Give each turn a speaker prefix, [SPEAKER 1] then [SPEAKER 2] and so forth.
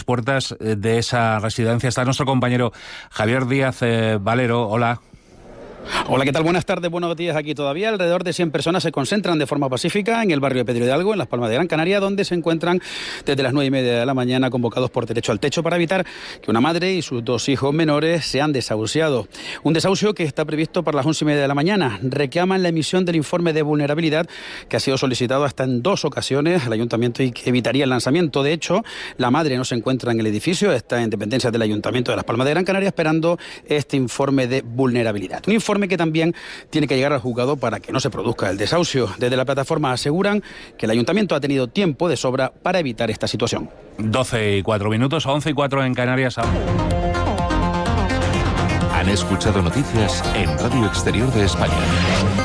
[SPEAKER 1] puertas de esa residencia está nuestro compañero Javier Díaz Valero. Hola.
[SPEAKER 2] Hola, ¿qué tal? Buenas tardes, buenos días. Aquí todavía alrededor de 100 personas se concentran de forma pacífica en el barrio de Pedro Hidalgo, en Las Palmas de Gran Canaria, donde se encuentran desde las 9:30 de la mañana convocados por derecho al techo para evitar que una madre y sus 2 hijos menores sean desahuciados. Un desahucio que está previsto para las 11:30 de la mañana. Reclaman la emisión del informe de vulnerabilidad que ha sido solicitado hasta en 2 ocasiones al ayuntamiento y que evitaría el lanzamiento. De hecho, la madre no se encuentra en el edificio, está en dependencias del ayuntamiento de Las Palmas de Gran Canaria esperando este informe de vulnerabilidad. Un informe que también tiene que llegar al juzgado para que no se produzca el desahucio. Desde la plataforma aseguran que el ayuntamiento ha tenido tiempo de sobra para evitar esta situación.
[SPEAKER 1] 12:04, 11:04 en Canarias.
[SPEAKER 3] Han escuchado noticias en Radio Exterior de España.